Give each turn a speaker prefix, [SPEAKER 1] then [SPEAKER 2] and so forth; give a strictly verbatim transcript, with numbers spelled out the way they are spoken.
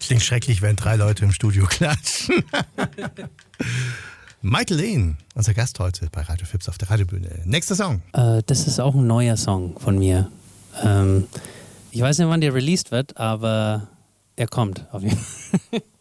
[SPEAKER 1] Klingt schrecklich, wenn drei Leute im Studio klatschen. Michael Lehn, unser Gast heute bei Radio Fips auf der Radiobühne. Nächster Song.
[SPEAKER 2] Äh, das ist auch ein neuer Song von mir. Ähm, ich weiß nicht, wann der released wird, aber er kommt auf jeden Fall.